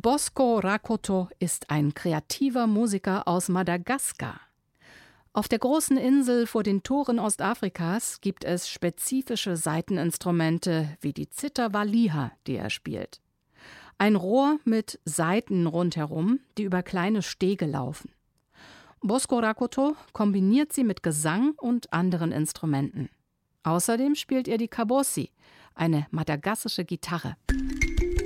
Bosco Rakoto ist ein kreativer Musiker aus Madagaskar. Auf der großen Insel vor den Toren Ostafrikas gibt es spezifische Saiteninstrumente wie die Zither Waliha, die er spielt. Ein Rohr mit Saiten rundherum, die über kleine Stege laufen. Bosco Rakoto kombiniert sie mit Gesang und anderen Instrumenten. Außerdem spielt er die Kabosi, eine madagassische Gitarre.